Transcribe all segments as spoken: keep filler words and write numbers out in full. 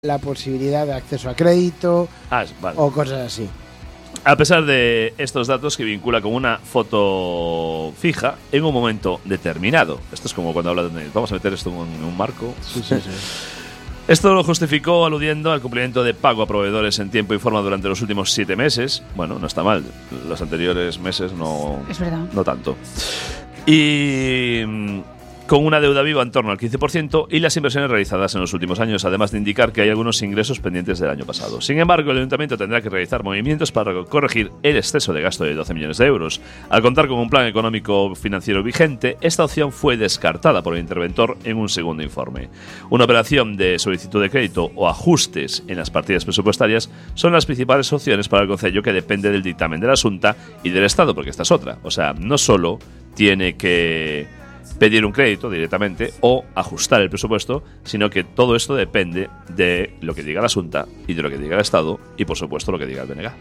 la posibilidad de acceso a crédito ah, vale. o cosas así. A pesar de estos datos que vincula con una foto fija en un momento determinado. Esto es como cuando hablan de vamos a meter esto en un marco. Sí, sí, sí. Esto lo justificó aludiendo al cumplimiento de pago a proveedores en tiempo y forma durante los últimos siete meses. Bueno, no está mal. Los anteriores meses no, es verdad. no tanto. Y con una deuda viva en torno al quince por ciento y las inversiones realizadas en los últimos años, además de indicar que hay algunos ingresos pendientes del año pasado. Sin embargo, el Ayuntamiento tendrá que realizar movimientos para corregir el exceso de gasto de doce millones de euros. Al contar con un plan económico financiero vigente, esta opción fue descartada por el interventor en un segundo informe. Una operación de solicitud de crédito o ajustes en las partidas presupuestarias son las principales opciones para el Concello, que depende del dictamen de la Xunta y del Estado, porque esta es otra. O sea, no solo tiene que pedir un crédito directamente o ajustar el presupuesto, sino que todo esto depende de lo que diga la Xunta y de lo que diga el Estado y, por supuesto, lo que diga el B N G.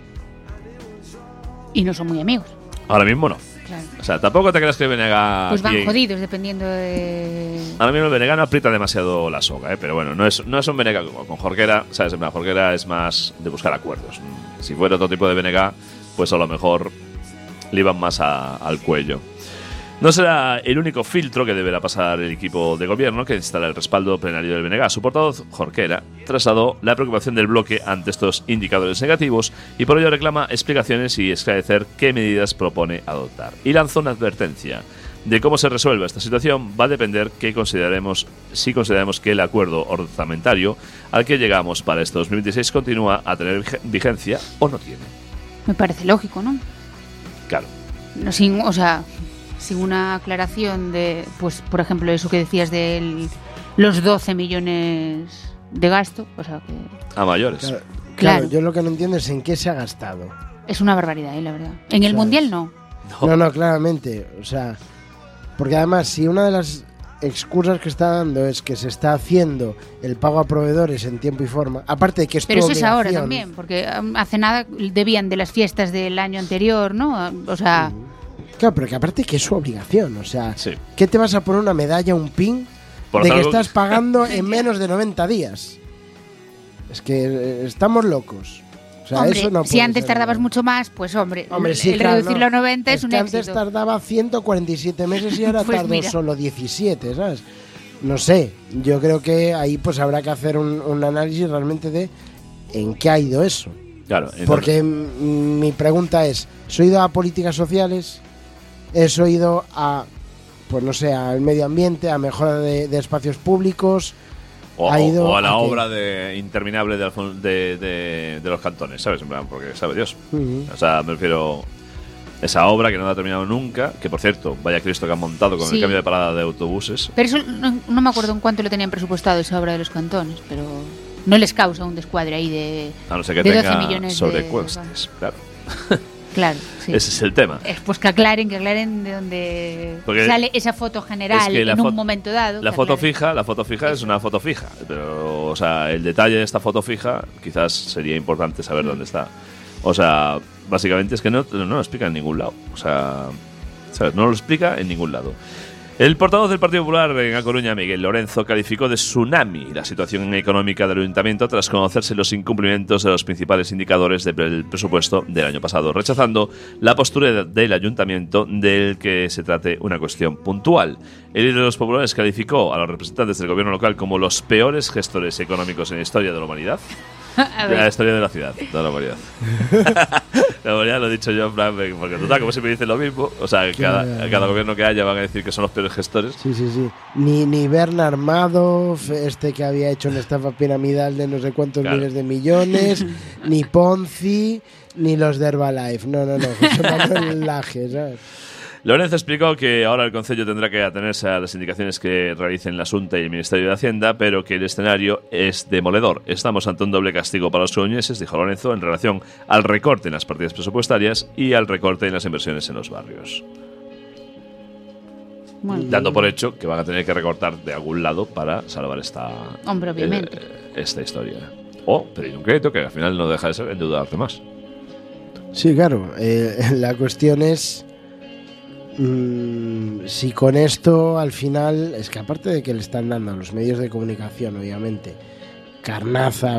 Y no son muy amigos. Ahora mismo no. Claro. O sea, tampoco te creas que el B N G... Pues van aquí, jodidos, dependiendo de... Ahora mismo el B N G no aprieta demasiado la soga, ¿eh? Pero bueno, no es, no es un B N G como con Jorquera, ¿sabes? La Jorquera es más de buscar acuerdos. Si fuera otro tipo de B N G, pues a lo mejor le iban más a, al cuello. No será el único filtro que deberá pasar el equipo de gobierno, que necesitará el respaldo plenario del B N G. Su portavoz, Jorquera, trasladó la preocupación del bloque ante estos indicadores negativos y por ello reclama explicaciones y esclarecer qué medidas propone adoptar. Y lanzó una advertencia. De cómo se resuelva esta situación va a depender que consideremos, si consideramos que el acuerdo orçamentario al que llegamos para este dos mil veintiséis continúa a tener vigencia o no tiene. Me parece lógico, ¿no? Claro. No, sin, o sea... sin una aclaración de, pues, por ejemplo, eso que decías de los doce millones de gasto, o sea que... A mayores. Claro, claro, Claro. yo lo que no entiendo es en qué se ha gastado. Es una barbaridad, ¿eh? La verdad. En el O sea, Mundial no. No. No, no, claramente. O sea, porque además, si una de las excusas que está dando es que se está haciendo el pago a proveedores en tiempo y forma, aparte de que es Pero tu eso es ahora obligación. también, porque um, hace nada debían de las fiestas del año anterior, ¿no? O sea... Claro, pero que aparte que es su obligación, o sea, Sí. ¿qué te vas a poner una medalla, un pin, Por de que hacer algo- estás pagando en menos de noventa días? Es que eh, estamos locos. O sea, hombre, eso no si puede antes ser tardabas verdad. mucho más, pues hombre, Hombre, el, sí, el claro, reducirlo no. a noventa es, Es un que antes éxito. tardaba ciento cuarenta y siete meses y ahora Pues tardó mira. solo diecisiete, ¿sabes? No sé, yo creo que ahí pues habrá que hacer un, un análisis realmente de en qué ha ido eso. Claro, entonces- Porque m- mi pregunta es, ¿has ido a políticas sociales? ¿Has ido a, pues no sé, al medio ambiente, a mejora de, de espacios públicos? O, ha ido o a la a qué? obra de interminable de, Alfon- de, de, de los cantones, ¿sabes? En plan, porque sabe Dios. Ujú. O sea, me refiero esa obra que no ha terminado nunca, que por cierto, vaya Cristo que han montado con Sí. el cambio de parada de autobuses. Pero eso no, no me acuerdo en cuánto lo tenían presupuestado esa obra de los cantones, pero no les causa un descuadre ahí de, A no ser que de doce tenga millones sobrecostes, claro. Claro, sí. Ese es el tema. Eh, Pues que aclaren, que aclaren de dónde Porque sale esa foto general es que la en fo- un momento dado. La que foto aclaren. fija, la foto fija es una foto fija, pero o sea, el detalle de esta foto fija quizás sería importante saber dónde está. O sea, básicamente es que no, no lo explica en ningún lado. O sea, ¿sabes? No lo explica en ningún lado. El portavoz del Partido Popular en A Coruña, Miguel Lorenzo, calificó de tsunami la situación económica del Ayuntamiento tras conocerse los incumplimientos de los principales indicadores del presupuesto del año pasado, rechazando la postura del Ayuntamiento del que se trate una cuestión puntual. El líder de los populares calificó a los representantes del gobierno local como los peores gestores económicos en la historia de la humanidad. A De la ver, historia de la ciudad, de la humanidad. La humanidad lo he dicho yo, en plan, porque total, como siempre dicen lo mismo, o sea, cada, cada gobierno que haya van a decir que son los peores gestores. Sí, sí, sí. Ni, ni Bernard Madoff, este que había hecho una estafa piramidal de no sé cuántos Claro. miles de millones, ni Ponzi, ni los de Herbalife. No, no, no. José Manuel Laje, ¿sabes? Lorenzo explicó que ahora el Concello tendrá que atenerse a las indicaciones que realicen la Xunta y el Ministerio de Hacienda, pero que el escenario es demoledor. Estamos ante un doble castigo para los coruñeses, dijo Lorenzo, en relación al recorte en las partidas presupuestarias y al recorte en las inversiones en los barrios. bueno, Dando por hecho que van a tener que recortar de algún lado para salvar esta, Hombre, obviamente. eh, esta historia. O pedir un crédito que al final no deja de ser endeudarte más. Sí, claro. Eh, la cuestión es mmm, si con esto al final, es que aparte de que le están dando a los medios de comunicación, obviamente, carnaza